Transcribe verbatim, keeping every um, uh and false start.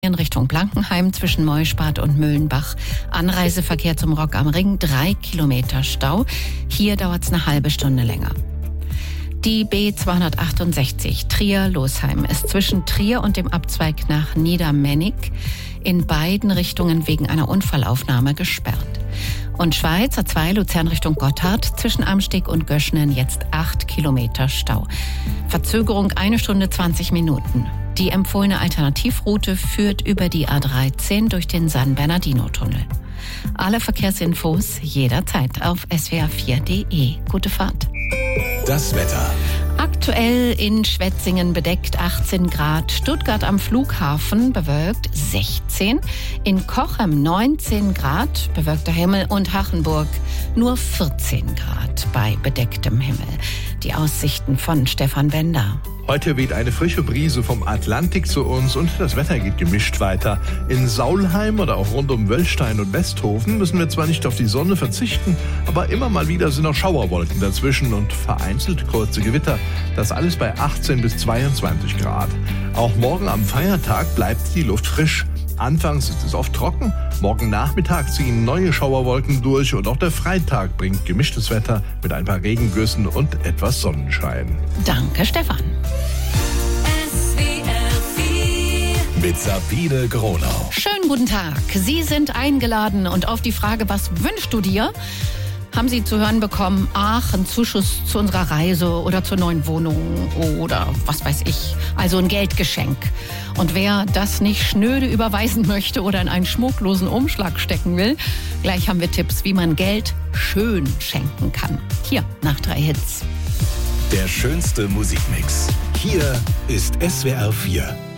In Richtung Blankenheim zwischen Neuspart und Müllenbach. Anreiseverkehr zum Rock am Ring, drei Kilometer Stau. Hier dauert es eine halbe Stunde länger. Die B zweihundertachtundsechzig Trier-Losheim ist zwischen Trier und dem Abzweig nach Niedermennig in beiden Richtungen wegen einer Unfallaufnahme gesperrt. Und Schweiz A zwei Luzern Richtung Gotthard zwischen Amsteg und Göschnen jetzt acht Kilometer Stau. Verzögerung eine Stunde zwanzig Minuten. Die empfohlene Alternativroute führt über die A dreizehn durch den San Bernardino-Tunnel. Alle Verkehrsinfos jederzeit auf s w r vier punkt d e. Gute Fahrt. Das Wetter. Aktuell in Schwetzingen bedeckt achtzehn Grad, Stuttgart am Flughafen bewölkt sechzehn, in Cochem neunzehn Grad, bewölkter Himmel und Hachenburg nur vierzehn Grad bei bedecktem Himmel. Die Aussichten von Stefan Bender. Heute weht eine frische Brise vom Atlantik zu uns und das Wetter geht gemischt weiter. In Saulheim oder auch rund um Wöllstein und Westhofen müssen wir zwar nicht auf die Sonne verzichten, aber immer mal wieder sind noch Schauerwolken dazwischen und vereinzelt kurze Gewitter. Das alles bei achtzehn bis zweiundzwanzig Grad. Auch morgen am Feiertag bleibt die Luft frisch. Anfangs ist es oft trocken, morgen Nachmittag ziehen neue Schauerwolken durch und auch der Freitag bringt gemischtes Wetter mit ein paar Regengüssen und etwas Sonnenschein. Danke, Stefan. Mit Sabine Gronau. Schönen guten Tag. Sie sind eingeladen und auf die Frage, was wünschst du dir, haben Sie zu hören bekommen, ach, ein Zuschuss zu unserer Reise oder zur neuen Wohnung oder was weiß ich, also ein Geldgeschenk. Und wer das nicht schnöde überweisen möchte oder in einen schmucklosen Umschlag stecken will, gleich haben wir Tipps, wie man Geld schön schenken kann. Hier, nach drei Hits. Der schönste Musikmix. Hier ist S W R vier.